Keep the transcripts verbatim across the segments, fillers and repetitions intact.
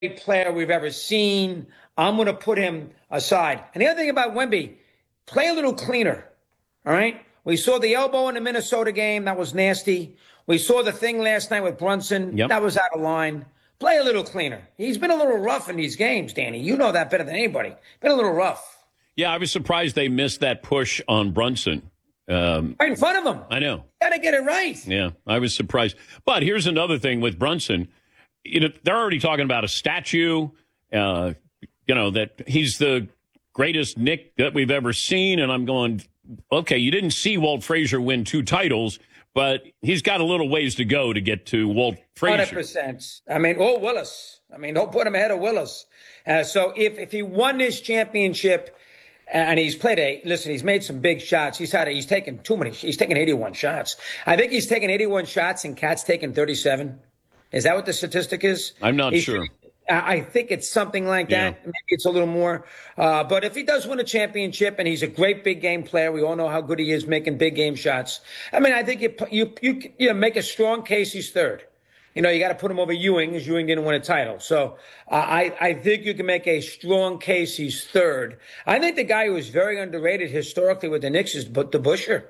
player we've ever seen. I'm going to put him aside. And the other thing about Wemby, play a little cleaner. All right. We saw the elbow in the Minnesota game. That was nasty. We saw the thing last night with Brunson. Yep. That was out of line. Play a little cleaner. He's been a little rough in these games, Danny. You know that better than anybody. Been a little rough. Yeah, I was surprised they missed that push on Brunson. Um, right in front of him. I know. Got to get it right. Yeah, I was surprised. But here's another thing with Brunson. You know, they're already talking about a statue, uh, you know, that he's the greatest Knick that we've ever seen. And I'm going, okay, you didn't see Walt Frazier win two titles, but he's got a little ways to go to get to Walt Frazier. one hundred percent. I mean, oh, Willis. I mean, don't put him ahead of Willis. Uh, so if, if he won this championship and he's played a, listen, he's made some big shots. He's had, a, he's taken too many. He's taken eighty-one shots. I think he's taken eighty-one shots and Cat's taken thirty-seven. Is that what the statistic is? I'm not he's, sure. I think it's something like that. Yeah. Maybe it's a little more. Uh, but if he does win a championship and he's a great big game player, we all know how good he is making big game shots. I mean, I think you you you, you know, make a strong case he's third. You know, you got to put him over Ewing, as Ewing didn't win a title. So uh, I I think you can make a strong case he's third. I think the guy who was very underrated historically with the Knicks is DeBusschere.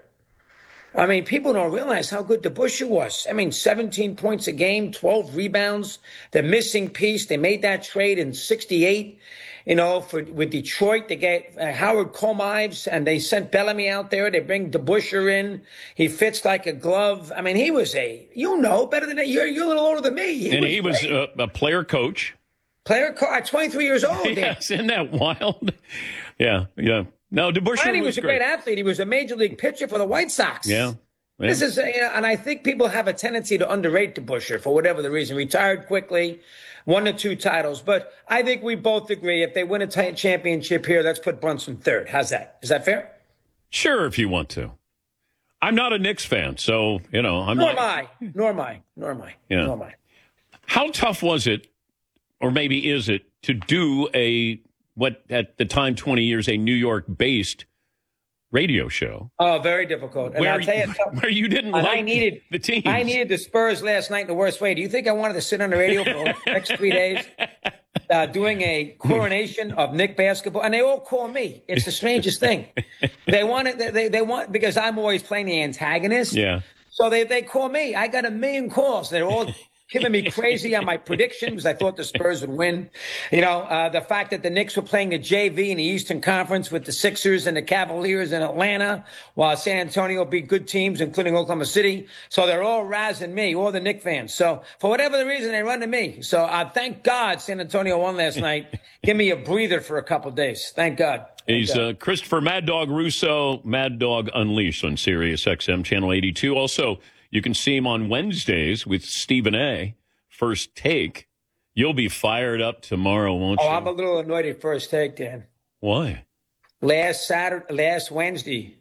I mean, people don't realize how good DeBusschere was. I mean, seventeen points a game, twelve rebounds. The missing piece, they made that trade in sixty-eight, you know, for with Detroit. They get uh, Howard Comives, and they sent Bellamy out there. They bring DeBusschere in. He fits like a glove. I mean, he was a, you know, better than that. You're, you're a little older than me. He and was he was a, a player coach. Player coach, twenty-three years old. Yes, isn't that wild? Yeah, yeah. No, DeBusschere and he was, was a great. great athlete. He was a major league pitcher for the White Sox. Yeah. yeah. This is, you know, and I think people have a tendency to underrate DeBusschere for whatever the reason. Retired quickly, one or two titles. But I think we both agree if they win a t- championship here, let's put Brunson third. How's that? Is that fair? Sure, if you want to. I'm not a Knicks fan, so, you know. I'm Nor not, am I. Nor am I. Nor am I. Yeah. Nor am I. How tough was it, or maybe is it, to do a, what at the time, twenty years, a New York-based radio show? Oh, very difficult. And where, I'll tell you, where you didn't and like I needed, the team. I needed the Spurs last night in the worst way. Do you think I wanted to sit on the radio for the next three days uh, doing a coronation of Knick basketball? And they all call me. It's the strangest thing. They want it. They, they want, because I'm always playing the antagonist. Yeah. So they, they call me. I got a million calls. They're all giving me crazy on my predictions. I thought the Spurs would win. You know, uh, the fact that the Knicks were playing the J V in the Eastern Conference with the Sixers and the Cavaliers in Atlanta, while San Antonio beat good teams, including Oklahoma City. So they're all razzing me, all the Knicks fans. So for whatever the reason, they run to me. So uh, thank God San Antonio won last night. Give me a breather for a couple of days. Thank God. Thank He's God. uh, Christopher Mad Dog Russo, Mad Dog Unleashed on Sirius X M Channel eighty-two. Also, you can see him on Wednesdays with Stephen A. First Take. You'll be fired up tomorrow, won't oh, you? I'm a little annoyed at First Take, Dan. Why? Last Saturday, last Wednesday,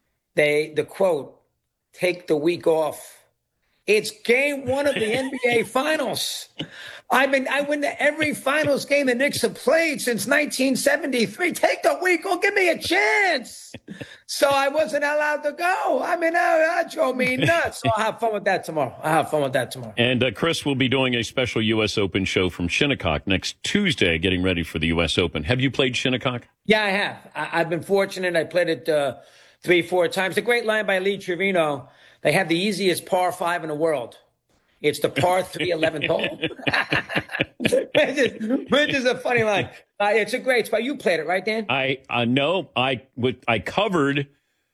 they the quote, "Take the week off." It's game one of the N B A Finals. I mean, I win every Finals game the Knicks have played since nineteen seventy-three. Take the week off, give me a chance. So I wasn't allowed to go. I mean, that drove me nuts. So I'll have fun with that tomorrow. I'll have fun with that tomorrow. And uh, Chris will be doing a special U S Open show from Shinnecock next Tuesday, getting ready for the U S Open. Have you played Shinnecock? Yeah, I have. I- I've been fortunate. I played it uh, three, four times. A great line by Lee Trevino. They have the easiest par five in the world. It's the par three eleventh hole. which, is, which is a funny line. Uh, it's a great spot. You played it, right, Dan? I uh, no, I would, I covered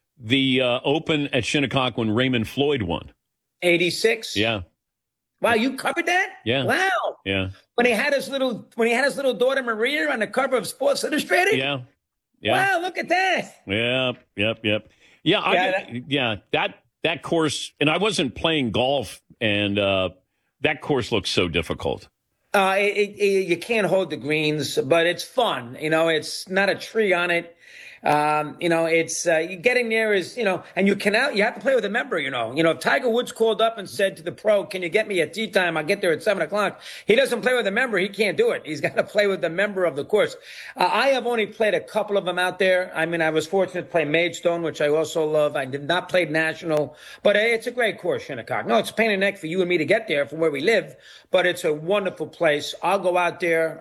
the uh, Open at Shinnecock when Raymond Floyd won. eighty-six. Yeah. Wow, you covered that? Yeah. Wow. Yeah. When he had his little when he had his little daughter Maria on the cover of Sports Illustrated. Yeah. Yeah. Wow, look at that. Yep. Yep. Yep. Yeah. I, Yeah, that, yeah. That that course, and I wasn't playing golf, and uh, that course looks so difficult. Uh, it, it, you can't hold the greens, but it's fun. You know, it's not a tree on it. Um, you know, it's uh, getting there is, you know, and you can out, you have to play with a member, you know. You know, if Tiger Woods called up and said to the pro, can you get me at tea time? I'll get there at seven o'clock. He doesn't play with a member. He can't do it. He's got to play with the member of the course. Uh, I have only played a couple of them out there. I mean, I was fortunate to play Maidstone, which I also love. I did not play National, but hey, it's a great course, Shinnecock. No, it's a pain in the neck for you and me to get there from where we live, but it's a wonderful place. I'll go out there.